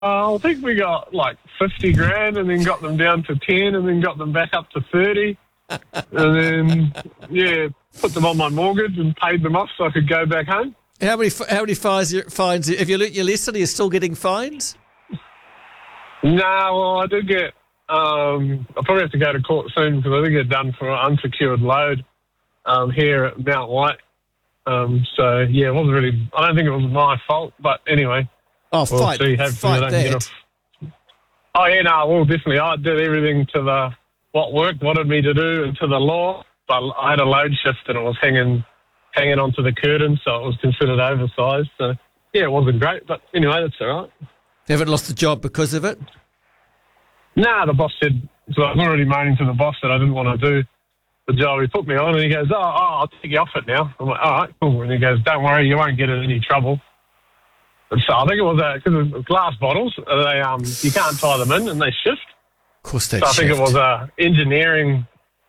I think we got like 50 grand and then got them down to 10 and then got them back up to 30. And then, put them on my mortgage and paid them off so I could go back home. How many fines? If you learnt your lesson, are you still getting fines? No, well, I did get... I'll probably have to go to court soon because I did get done for an unsecured load here at Mount White. It wasn't really... I don't think it was my fault, but anyway... Oh, fight that. Definitely. I did everything to what work wanted me to do and to the law. But I had a load shift and it was hanging onto the curtain, so it was considered oversized. So, it wasn't great. But anyway, that's all right. You haven't lost the job because of it? Nah, the boss said... So I was already moaning to the boss that I didn't want to do the job he put me on. And he goes, I'll take you off it now. I'm like, all right, cool. And he goes, don't worry, you won't get in any trouble. So I think it was because of glass bottles. You can't tie them in, and they shift. Of course they shift. I think it was a engineering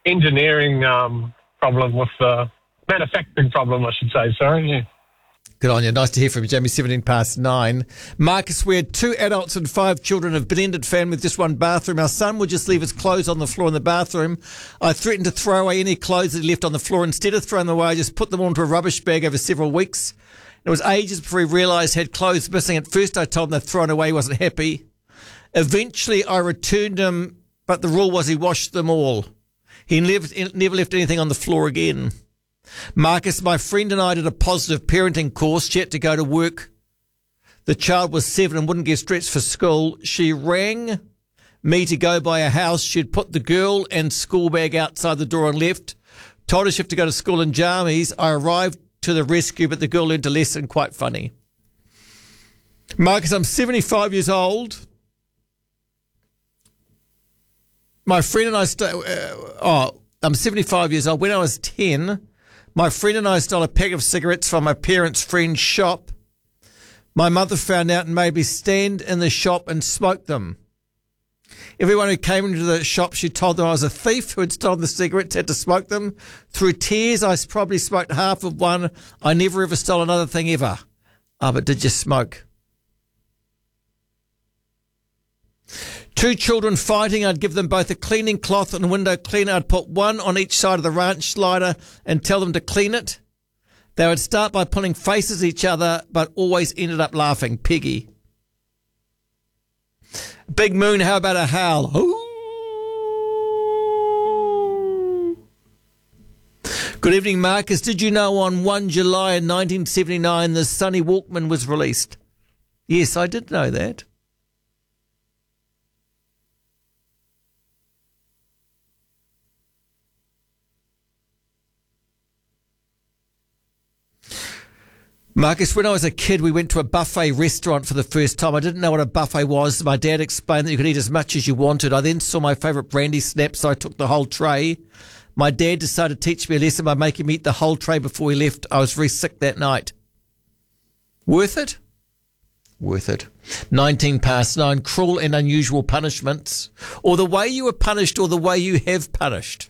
problem with manufacturing problem, I should say. Sorry. Yeah. Good on you. Nice to hear from you, Jamie. 9:17. Marcus, we had 2 adults and 5 children of blended family with just one bathroom. Our son would just leave his clothes on the floor in the bathroom. I threatened to throw away any clothes that he left on the floor. Instead of throwing them away, I just put them onto a rubbish bag over several weeks. It was ages before he realised he had clothes missing. At first I told him they'd thrown away. He wasn't happy. Eventually I returned them, but the rule was he washed them all. He never left anything on the floor again. Marcus, my friend and I did a positive parenting course. She had to go to work. The child was 7 and wouldn't get stretched for school. She rang me to go by her house. She'd put the girl and school bag outside the door and left. Told her she had to go to school in jammies. I arrived to the rescue, but the girl learned a lesson. Quite funny. Marcus, I'm 75 years old. My friend and I I'm 75 years old. When I was 10, my friend and I stole a pack of cigarettes from my parents' friend's shop. My mother found out and made me stand in the shop and smoke them. Everyone who came into the shop, she told them I was a thief who had stolen the cigarettes, had to smoke them. Through tears, I probably smoked half of one. I never ever stole another thing ever. But did you smoke? 2 children fighting. I'd give them both a cleaning cloth and a window cleaner. I'd put one on each side of the ranch slider and tell them to clean it. They would start by pulling faces at each other, but always ended up laughing. Peggy. Big Moon, how about a howl? Ooh. Good evening, Marcus. Did you know on 1 July in 1979 the Sony Walkman was released? Yes, I did know that. Marcus, when I was a kid, we went to a buffet restaurant for the first time. I didn't know what a buffet was. My dad explained that you could eat as much as you wanted. I then saw my favourite brandy snap, so I took the whole tray. My dad decided to teach me a lesson by making me eat the whole tray before he left. I was very sick that night. Worth it? Worth it. 9:19. Cruel and unusual punishments. Or the way you were punished or the way you have punished.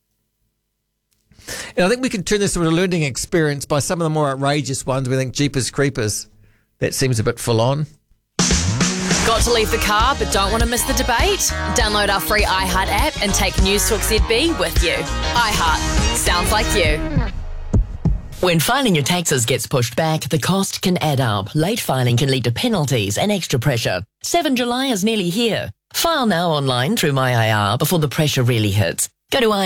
And I think we can turn this into a learning experience by some of the more outrageous ones. We think, Jeepers Creepers, that seems a bit full on. Got to leave the car but don't want to miss the debate? Download our free iHeart app and take News Talk ZB with you. iHeart. Sounds like you. When filing your taxes gets pushed back, the cost can add up. Late filing can lead to penalties and extra pressure. 7 July is nearly here. File now online through MyIR before the pressure really hits. Go to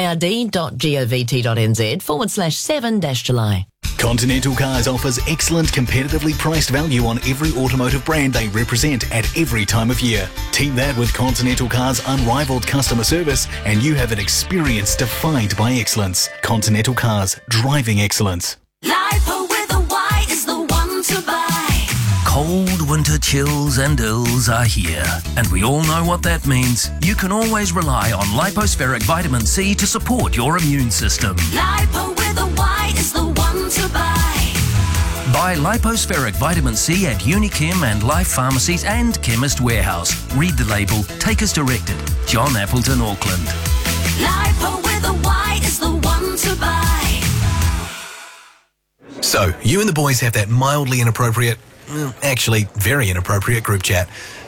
ird.govt.nz/7-July. Continental Cars offers excellent competitively priced value on every automotive brand they represent at every time of year. Team that with Continental Cars' unrivaled customer service and you have an experience defined by excellence. Continental Cars, driving excellence. Lipo with a Y is the one to buy. Cold winter chills and ills are here, and we all know what that means. You can always rely on Lipospheric Vitamin C to support your immune system. Lipo with a Y is the one to buy. Buy Lipospheric Vitamin C at Unichem and Life Pharmacies and Chemist Warehouse. Read the label. Take as directed. John Appleton, Auckland. Lipo with a Y is the one to buy. So, you and the boys have that mildly inappropriate, actually very inappropriate group chat.